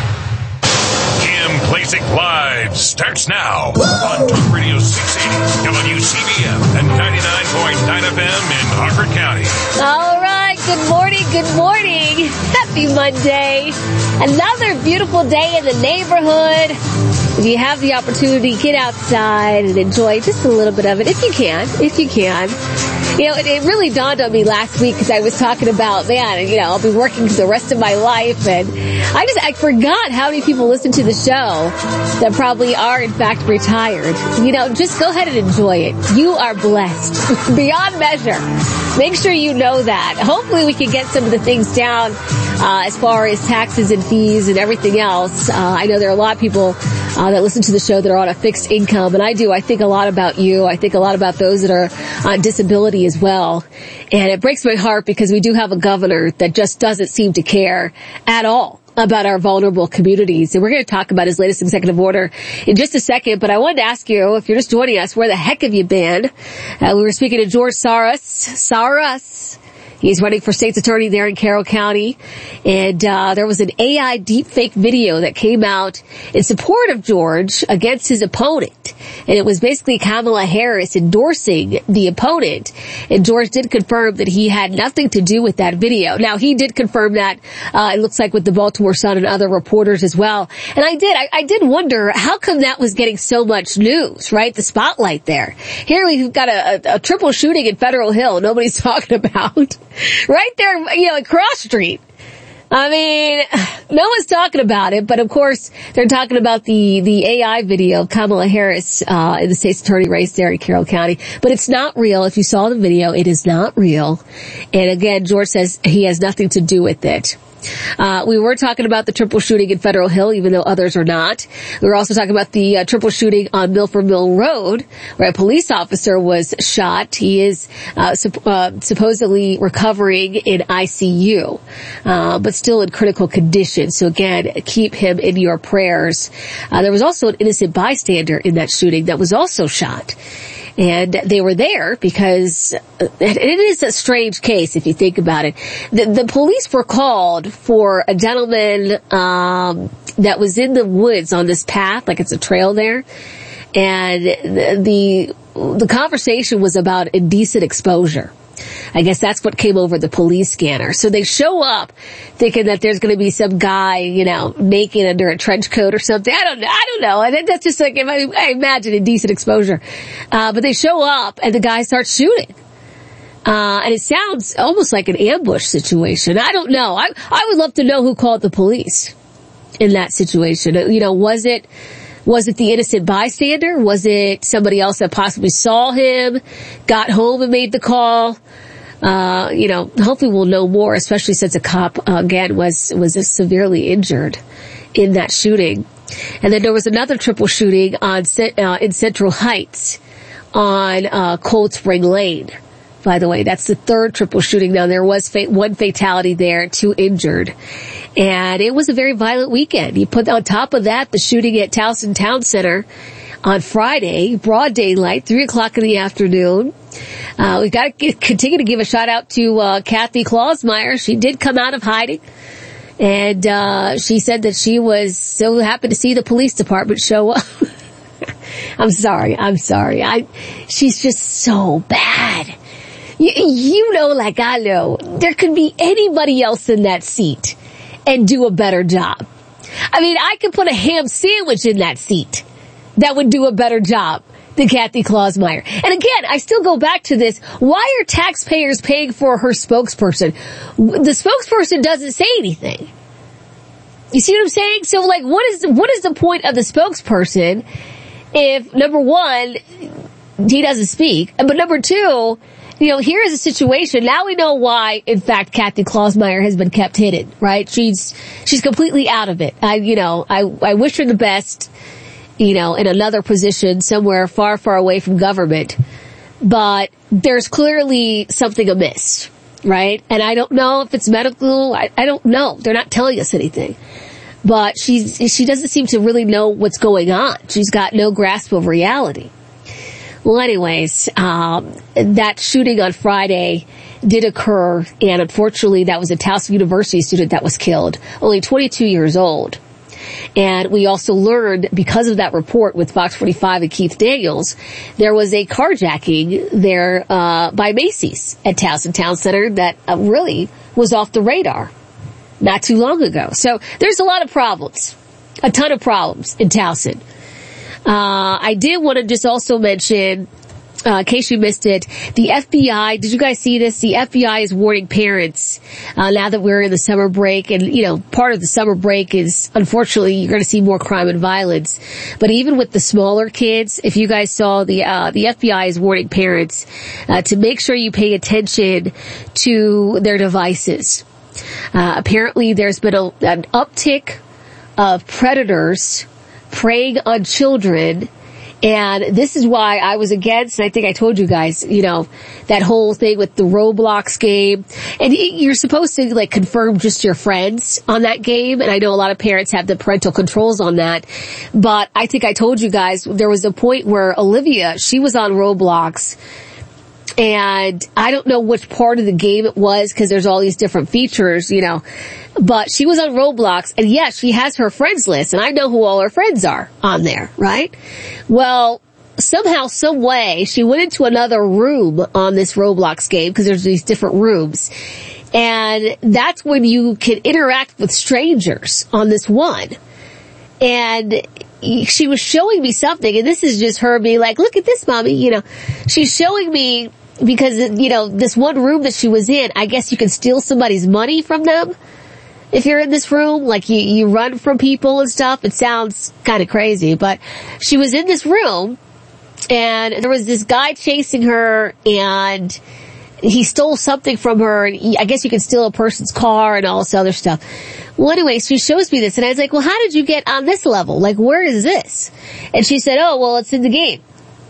Kim Klacik Live starts now on Talk Radio six eighty W C B M and ninety-nine point nine F M in Harford County. All right, good morning, good morning. Happy Monday. Another beautiful day in the neighborhood. If you have the opportunity, get outside and enjoy just a little bit of it, if you can, if you can. You know, it, it really dawned on me last week because I was talking about, man, you know, I'll be working the rest of my life, and I just, I forgot how many people listen to the show that probably are, in fact, retired. You know, just go ahead and enjoy it. You are blessed beyond measure. Make sure you know that. Hopefully we can get some of the things down uh, as far as taxes and fees and everything else. Uh, I know there are a lot of people uh, that listen to the show that are on a fixed income, and I do. I think a lot about you. I think a lot about those that are on disability as well. And it breaks my heart because we do have a governor that just doesn't seem to care at all about our vulnerable communities. And we're going to talk about his latest executive order in just a second. But I wanted to ask you, if you're just joining us, where the heck have you been? Uh, we were speaking to George Saras. Saras. He's running for state's attorney there in Carroll County. And uh there was an A I deepfake video that came out in support of George against his opponent. And it was basically Kamala Harris endorsing the opponent. And George did confirm that he had nothing to do with that video. Now, he did confirm that, uh it looks like with the Baltimore Sun and other reporters as well. And I did, I, I did wonder, how come that was getting so much news, right? The spotlight there. Here we've got a, a, a triple shooting in Federal Hill nobody's talking about. Right there, you know, across street. I mean, no one's talking about it, but of course, they're talking about the, the A I video of Kamala Harris, uh, in the state's attorney race there in Carroll County. But it's not real. If you saw the video, it is not real. And again, George says he has nothing to do with it. Uh, we were talking about the triple shooting in Federal Hill, even though others are not. We were also talking about the uh, triple shooting on Milford Mill Road, where a police officer was shot. He is uh, sup- uh, supposedly recovering in I C U, uh, but still in critical condition. So again, keep him in your prayers. Uh, there was also an innocent bystander in that shooting that was also shot. And they were there because it is a strange case if you think about it. The, the police were called for a gentleman um that was in the woods on this path, like it's a trail there. And the the, the conversation was about indecent exposure. I guess that's what came over the police scanner. So they show up thinking that there's going to be some guy, you know, naked under a trench coat or something. I don't know. I don't know. And that's just like, I imagine indecent exposure. Uh, but they show up and the guy starts shooting. Uh, and it sounds almost like an ambush situation. I don't know. I, I would love to know who called the police in that situation. You know, was it, Was it the innocent bystander? Was it somebody else that possibly saw him, got home and made the call? Uh, you know, hopefully we'll know more, especially since a cop, uh, again, was, was severely injured in that shooting. And then there was another triple shooting on, uh, in Central Heights on, uh, Cold Spring Lane. By the way, that's the third triple shooting. Now, there was fa- one fatality there, two injured. And it was a very violent weekend. You put on top of that the shooting at Towson Town Center on Friday, broad daylight, three o'clock in the afternoon. Uh, we've got to get, continue to give a shout out to, uh, Kathy Clausmeyer. She did come out of hiding. And, uh, she said that she was so happy to see the police department show up. I'm sorry. I'm sorry. I, she's just so bad. You, you know, like I know, there could be anybody else in that seat and do a better job. I mean, I could put a ham sandwich in that seat that would do a better job than Kathy Clausmeyer. And again, I still go back to this. Why are taxpayers paying for her spokesperson? The spokesperson doesn't say anything. You see what I'm saying? So, like, what is what is the point of the spokesperson if, number one, he doesn't speak, but number two, you know, here is a situation. Now we know why, in fact, Kathy Clausmeyer has been kept hidden, right? She's, she's completely out of it. I, you know, I, I wish her the best, you know, in another position somewhere far, far away from government. But there's clearly something amiss, right? And I don't know if it's medical. I, I don't know. They're not telling us anything. But she's, she doesn't seem to really know what's going on. She's got no grasp of reality. Well, anyways, um, that shooting on Friday did occur, and unfortunately that was a Towson University student that was killed, only twenty-two years old. And we also learned, because of that report with Fox forty-five and Keith Daniels, there was a carjacking there uh by Macy's at Towson Town Center that uh, really was off the radar not too long ago. So there's a lot of problems, a ton of problems in Towson. Uh, I did want to just also mention, uh, in case you missed it, the F B I, did you guys see this? The F B I is warning parents, uh, now that we're in the summer break, and, you know, part of the summer break is, unfortunately, you're going to see more crime and violence. But even with the smaller kids, if you guys saw the, uh, the F B I is warning parents, uh, to make sure you pay attention to their devices. Uh, apparently there's been a, an uptick of predators preying on children And this is why I was against, and I think I told you guys, you know, that whole thing with the Roblox game. And you're supposed to, like, confirm just your friends on that game. And I know a lot of parents have the parental controls on that. But I think I told you guys, there was a point where Olivia, she was on Roblox. And I don't know which part of the game it was, because there's all these different features, you know. But she was on Roblox, and yes, she has her friends list, and I know who all her friends are on there, right? Well, somehow, some way, she went into another room on this Roblox game, because there's these different rooms. And that's when you can interact with strangers on this one. And she was showing me something, and this is just her being like, look at this, mommy, you know. She's showing me, because, you know, this one room that she was in, I guess you can steal somebody's money from them. If you're in this room, like you, you run from people and stuff. It sounds kind of crazy, but she was in this room, and there was this guy chasing her, and he stole something from her. And I guess you can steal a person's car and all this other stuff. Well, anyway, she shows me this, and I was like, well, how did you get on this level? Like, where is this? And she said, oh, well, it's in the game.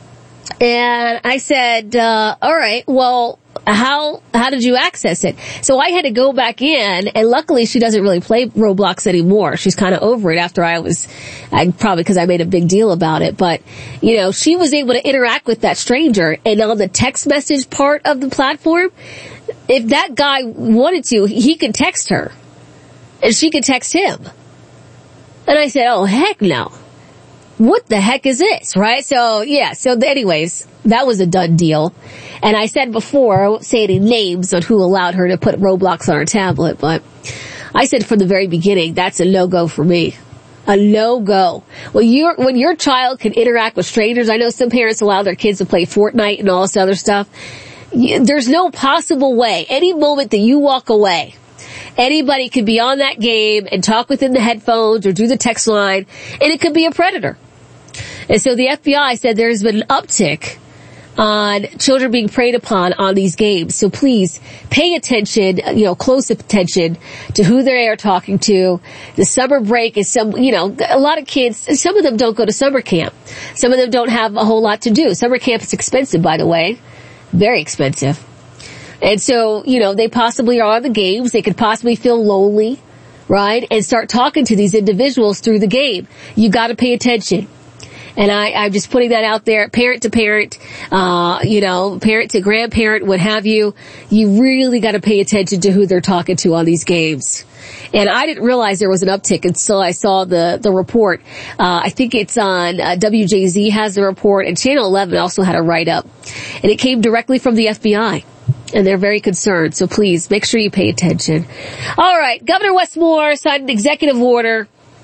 And I said, uh, all right, well, how, how did you access it? So I had to go back in, and luckily she doesn't really play Roblox anymore. She's kind of over it after I was, I probably because I made a big deal about it, but, you know, she was able to interact with that stranger, and on the text message part of the platform, if that guy wanted to, he could text her, and she could text him. And I said, oh, heck no. What the heck is this, right? So, yeah, so anyways, that was a done deal. And I said before, I won't say any names on who allowed her to put Roblox on her tablet, but I said from the very beginning, that's a no-go for me. A no-go. When your when your child can interact with strangers, I know some parents allow their kids to play Fortnite and all this other stuff. There's no possible way, any moment that you walk away, anybody could be on that game and talk within the headphones or do the text line, and it could be a predator. And so the F B I said there's been an uptick on children being preyed upon on these games. So please pay attention, you know, close attention to who they are talking to. The summer break is some, you know, a lot of kids, some of them don't go to summer camp. Some of them don't have a whole lot to do. Summer camp is expensive, by the way. Very expensive. And so, you know, they possibly are on the games. They could possibly feel lonely, right? And start talking to these individuals through the game. You got to pay attention. And I, I'm just putting that out there, parent to parent, uh, you know, parent to grandparent, what have you. You really got to pay attention to who they're talking to on these games. And I didn't realize there was an uptick until I saw the, the report. Uh, I think it's on, uh, W J Z has the report, and Channel eleven also had a write-up. And it came directly from the F B I. And they're very concerned, so please make sure you pay attention. All right, Governor Wes Moore signed an executive order,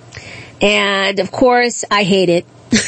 and of course, I hate it.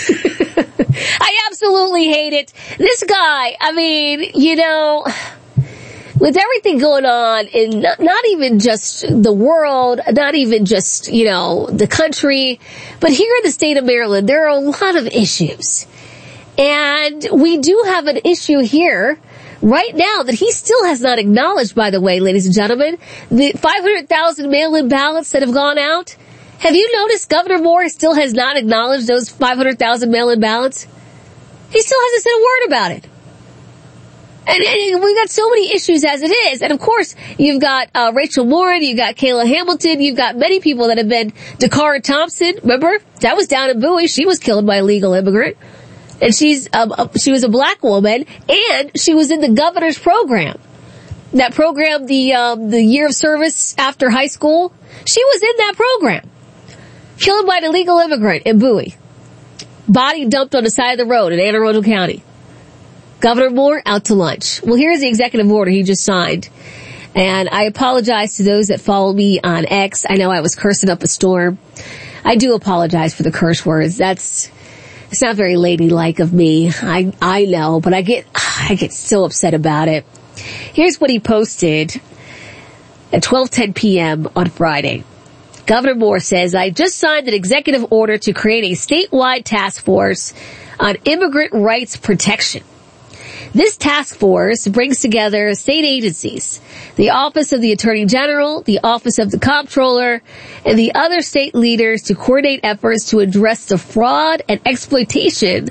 I absolutely hate it. This guy, I mean, you know, with everything going on in not, not even just the world, not even just, you know, the country, but here in the state of Maryland, there are a lot of issues. And we do have an issue here right now that he still has not acknowledged, by the way, ladies and gentlemen. The five hundred thousand mail-in ballots that have gone out. Have you noticed Governor Moore still has not acknowledged those five hundred thousand mail-in ballots? He still hasn't said a word about it. And, and we've got so many issues as it is. And of course, you've got uh, Rachel Warren, you've got Kayla Hamilton, you've got many people that have been, Dakara Thompson, remember? That was down in Bowie. She was killed by a legal immigrant. And she's, um, uh, she was a black woman, and she was in the governor's program. That program, the, um, the year of service after high school, she was in that program. Killed by an illegal immigrant in Bowie. Body dumped on the side of the road in Anne Arundel County. Governor Moore out to lunch. Well, here's the executive order he just signed. And I apologize to those that follow me on X. I know I was cursing up a storm. I do apologize for the curse words. That's, it's not very ladylike of me. I, I know, but I get, I get so upset about it. Here's what he posted at twelve ten p.m. on Friday. Governor Moore says, I just signed an executive order to create a statewide task force on immigrant rights protection. This task force brings together state agencies, the Office of the Attorney General, the Office of the Comptroller, and the other state leaders to coordinate efforts to address the fraud and exploitation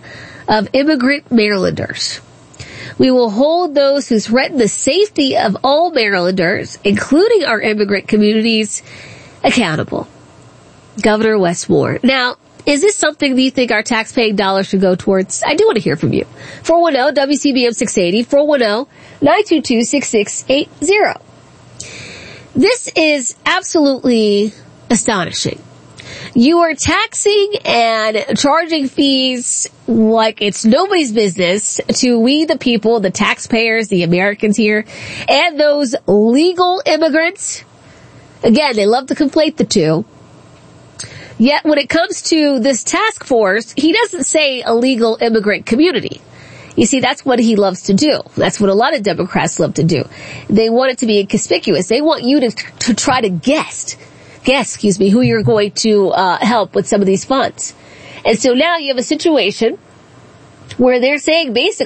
of immigrant Marylanders. We will hold those who threaten the safety of all Marylanders, including our immigrant communities, accountable. Governor Wes Moore. Now, is this something that you think our taxpaying dollars should go towards? I do want to hear from you. four one zero W C B M six eighty, four one zero nine two two six six eight zero. This is absolutely astonishing. You are taxing and charging fees like it's nobody's business to we the people, the taxpayers, the Americans here, and those legal immigrants. Again, they love to conflate the two. Yet when it comes to this task force, he doesn't say illegal immigrant community. You see, that's what he loves to do. That's what a lot of Democrats love to do. They want it to be inconspicuous. They want you to to try to guess, guess, excuse me, who you're going to uh help with some of these funds. And so now you have a situation where they're saying basically